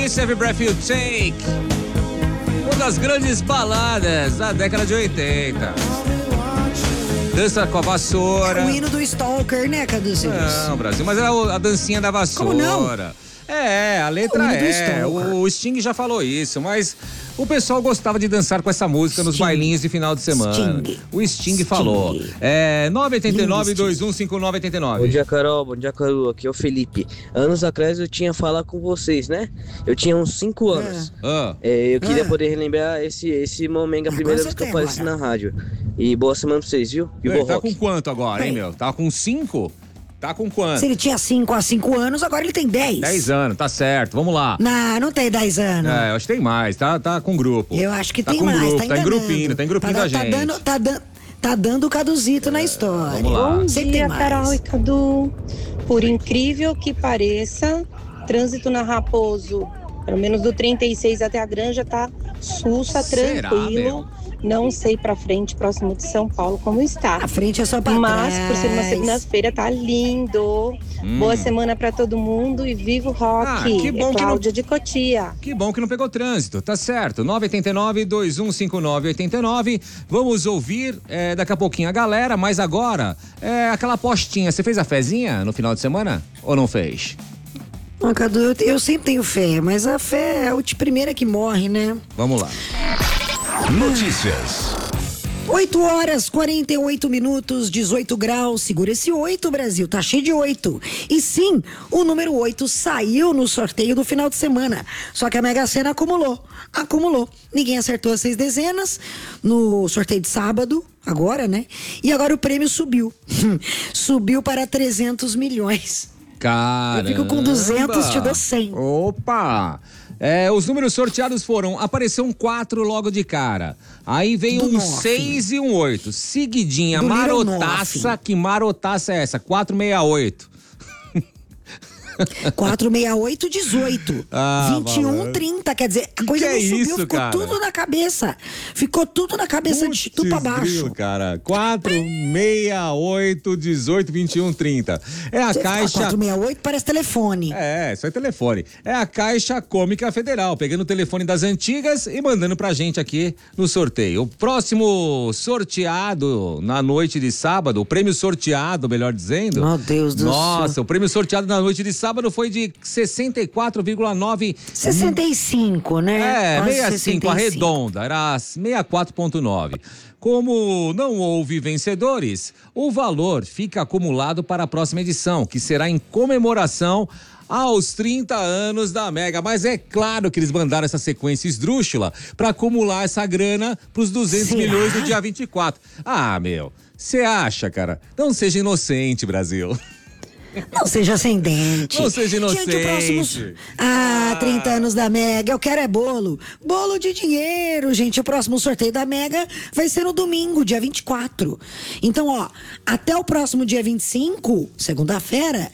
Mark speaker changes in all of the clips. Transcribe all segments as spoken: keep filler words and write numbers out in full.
Speaker 1: Every Breath You Take, uma das grandes baladas da década de oitenta. Dança com a vassoura.
Speaker 2: É o hino do Stalker, né, Caduzinho?
Speaker 1: Não, Brasil, mas era a dancinha da vassoura.
Speaker 2: Como não?
Speaker 1: É, a letra
Speaker 2: é.
Speaker 1: O, o Sting já falou isso, mas o pessoal gostava de dançar com essa música nos
Speaker 2: Sting.
Speaker 1: bailinhos de final de semana.
Speaker 2: Sting.
Speaker 1: O Sting,
Speaker 2: Sting.
Speaker 1: falou. É nove oito nove, dois um cinco nove oito nove.
Speaker 3: Bom dia, Carol. Bom dia, Caru. Aqui é o Felipe. Anos atrás eu tinha falado com vocês, né? Eu tinha uns cinco anos.
Speaker 1: Ah.
Speaker 3: É, eu queria
Speaker 2: Ah.
Speaker 3: poder relembrar esse, esse momento, a
Speaker 2: Agora
Speaker 3: primeira
Speaker 2: você
Speaker 3: vez que eu
Speaker 2: tem
Speaker 3: apareci
Speaker 2: agora.
Speaker 3: na rádio. E boa semana pra vocês, viu? E o
Speaker 1: Ele tá
Speaker 3: rock.
Speaker 1: com quanto agora, hein,
Speaker 2: Oi.
Speaker 1: meu? Tá com cinco? Tá com quanto?
Speaker 2: Se ele tinha cinco há cinco anos, agora ele tem dez.
Speaker 1: dez anos, tá certo. Vamos lá.
Speaker 2: Não, não tem dez anos.
Speaker 1: É, eu acho que tem mais, tá, tá com grupo.
Speaker 2: Eu acho que
Speaker 1: tá
Speaker 2: tem
Speaker 1: com
Speaker 2: mais,
Speaker 1: grupo,
Speaker 2: tá
Speaker 1: tá em
Speaker 2: enganando.
Speaker 1: grupinho, tá em grupinho
Speaker 2: tá,
Speaker 1: da
Speaker 2: tá
Speaker 1: gente.
Speaker 2: Dando, tá, dan- tá dando o caduzito na história.
Speaker 1: vamos lá.
Speaker 4: Bom
Speaker 2: Sempre
Speaker 4: dia,
Speaker 2: tem mais.
Speaker 4: Carol e Cadu. Por incrível que pareça, trânsito na Raposo, pelo menos do trinta e seis até a Granja, tá sussa,
Speaker 1: Será,
Speaker 4: tranquilo. Não sei pra frente, próximo de São Paulo, como está.
Speaker 2: A frente é só pra
Speaker 4: Mas,
Speaker 2: trás.
Speaker 4: por ser uma segunda-feira, tá lindo.
Speaker 1: Hum.
Speaker 4: Boa semana pra todo mundo e viva o rock.
Speaker 1: Ah, que bom
Speaker 4: é
Speaker 1: que não-
Speaker 4: Cláudia de Cotia.
Speaker 1: Que bom que não pegou trânsito, tá certo. nove oito nove, dois um cinco nove oito nove. Vamos ouvir é, daqui a pouquinho a galera, mas agora é aquela apostinha. Você fez a fezinha no final de semana ou não fez?
Speaker 2: Ah, Cadu, eu, eu sempre tenho fé, mas a fé é a última primeira que morre, né?
Speaker 1: Vamos lá.
Speaker 5: Notícias.
Speaker 2: oito horas, quarenta e oito minutos, dezoito graus. Segura esse oito, Brasil. Tá cheio de oito. E sim, o número oito saiu no sorteio do final de semana. Só que a Mega Sena acumulou. Acumulou. Ninguém acertou as seis dezenas no sorteio de sábado, agora, né? E agora o prêmio subiu. Subiu para trezentos milhões.
Speaker 1: Caramba.
Speaker 2: Eu fico com duzentos, te dou cem.
Speaker 1: Opa! É, os números sorteados foram, apareceu um quatro logo de cara. Aí veio
Speaker 2: Do
Speaker 1: um
Speaker 2: nove.
Speaker 1: seis e um oito. Seguidinha,
Speaker 2: Do Little
Speaker 1: marotaça.
Speaker 2: nove.
Speaker 1: Que marotaça é essa? quatro seis oito.
Speaker 2: quatro seis oito, dezoito.
Speaker 1: Ah,
Speaker 2: vinte e um,
Speaker 1: malandro.
Speaker 2: trinta. Quer dizer, a
Speaker 1: Que
Speaker 2: coisa
Speaker 1: que
Speaker 2: não
Speaker 1: é
Speaker 2: subiu,
Speaker 1: isso,
Speaker 2: ficou
Speaker 1: cara?
Speaker 2: tudo na cabeça. Ficou tudo na cabeça de tu pra
Speaker 1: Putz,
Speaker 2: baixo.
Speaker 1: grilo, cara. quatro seis oito, dezoito, vinte e um, trinta. É a
Speaker 2: Você fala
Speaker 1: caixa.
Speaker 2: quatro seis oito parece telefone.
Speaker 1: É, isso é telefone. É a Caixa Cômica Federal, pegando o telefone das antigas e mandando pra gente aqui no sorteio. O próximo sorteado na noite de sábado, o prêmio sorteado, melhor dizendo.
Speaker 2: Meu Deus do
Speaker 1: Nossa,
Speaker 2: céu.
Speaker 1: o prêmio sorteado na noite de sábado foi de sessenta e quatro vírgula nove.
Speaker 2: sessenta e cinco, né?
Speaker 1: É,
Speaker 2: Quase
Speaker 1: sessenta e cinco,
Speaker 2: sessenta e cinco.
Speaker 1: arredonda, era sessenta e quatro vírgula nove. Como não houve vencedores, o valor fica acumulado para a próxima edição, que será em comemoração aos trinta anos da Mega. Mas é claro que eles mandaram essa sequência esdrúxula para acumular essa grana para os duzentos
Speaker 2: Será?
Speaker 1: milhões no dia vinte e quatro. Ah, meu, você acha, cara? Não seja inocente, Brasil.
Speaker 2: Não seja sem dente.
Speaker 1: Não seja
Speaker 2: Gente, o próximo...
Speaker 1: inocente.
Speaker 2: Ah, trinta anos da Mega. Eu quero é bolo. Bolo de dinheiro, gente. O próximo sorteio da Mega vai ser no domingo, dia vinte e quatro. Então, ó, até o próximo dia vinte e cinco, segunda-feira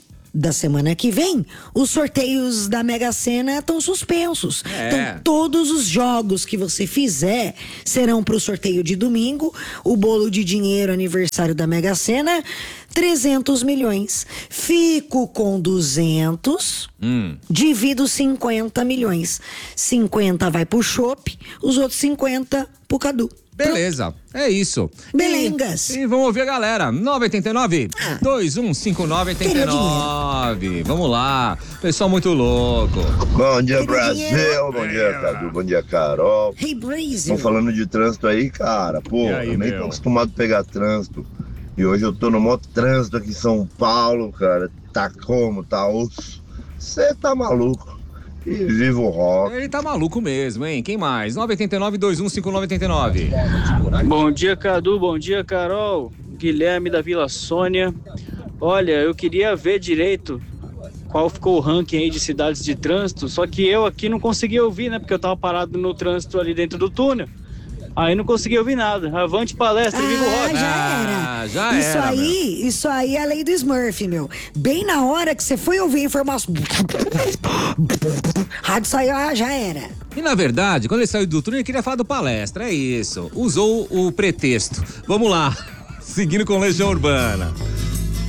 Speaker 2: da semana que vem, os sorteios da Mega Sena estão suspensos.
Speaker 1: É.
Speaker 2: Então, todos os jogos que você fizer serão para o sorteio de domingo. O bolo de dinheiro aniversário da Mega Sena, trezentos milhões. Fico com duzentos,
Speaker 1: Hum.
Speaker 2: divido cinquenta milhões. cinquenta vai pro chopp, os outros cinquenta pro Cadu.
Speaker 1: Beleza, é isso.
Speaker 2: Belengas.
Speaker 1: E, e vamos ouvir a galera. nove oito nove, dois um cinco nove oito
Speaker 2: Queria
Speaker 1: nove. Vamos lá. Pessoal muito louco.
Speaker 6: Bom dia,
Speaker 2: Queria
Speaker 6: Brasil.
Speaker 2: dinheiro.
Speaker 6: Bom dia, Cadu. Bom dia, Carol.
Speaker 2: Hey, Brasil.
Speaker 6: Estão falando de trânsito aí, cara. Pô,
Speaker 1: E aí,
Speaker 6: eu nem
Speaker 1: meu?
Speaker 6: tô acostumado a pegar trânsito. E hoje eu tô no maior trânsito aqui em São Paulo, cara. Tá como? Tá osso. Você tá maluco. E viva o rock.
Speaker 1: Ele tá maluco mesmo, hein? Quem mais? nove oito nove, dois um cinco nove oito nove.
Speaker 7: Bom dia, Cadu. Bom dia, Carol. Guilherme da Vila Sônia. Olha, eu queria ver direito qual ficou o ranking aí de cidades de trânsito, só que eu aqui não consegui ouvir, né? Porque eu tava parado no trânsito ali dentro do túnel. Aí não consegui ouvir nada. Avante palestra, viva o
Speaker 2: Ah,
Speaker 7: rock.
Speaker 2: já
Speaker 1: Ah,
Speaker 2: era.
Speaker 1: já
Speaker 2: isso
Speaker 1: era,
Speaker 2: aí, isso aí é a lei do Smurf, meu. Bem na hora que você foi ouvir a informação. Rádio saiu, ah, já era.
Speaker 1: E na verdade, quando ele saiu do túnel, ele queria falar do palestra, é isso. Usou o pretexto. Vamos lá, seguindo com Legião Urbana.